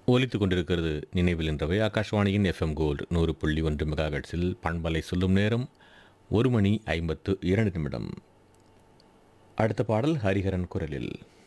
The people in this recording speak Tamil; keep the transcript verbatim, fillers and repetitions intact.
ஒலித்துக் கொண்டிருக்கிறது நினைவில் என்றவை ஆகாஷ்வாணியின் எஃப்எம் கோல்டு நூறு புள்ளி ஒன்று மெகாஹெட்ஸில் பண்பலை சொல்லும் நேரம் ஒரு மணி ஐம்பத்து இரண்டு நிமிடம். அடுத்த பாடல் ஹரிஹரன் குரலில்.